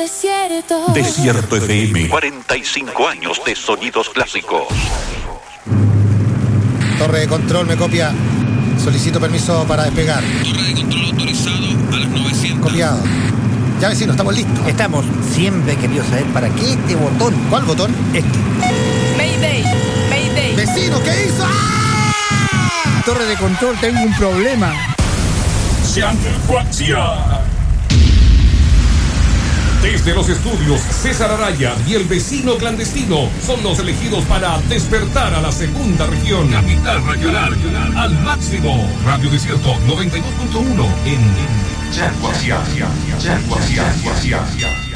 desierto. Desierto FM. 45 años de sonidos clásicos. Torre de control, me copia. Solicito permiso para despegar. Torre de control autorizado a las 900. Copiado. Ya, vecino, estamos listos. Estamos. Siempre he querido saber para qué este botón. ¿Cuál botón? Este. Mayday, Mayday. ¡Vecino, qué hizo! ¡Ah! Torre de control, tengo un problema. Desde los estudios, César Araya y el vecino clandestino son los elegidos para despertar a la segunda región. Capital regional, al máximo. Radio Desierto 92.1 en Yaguaciá.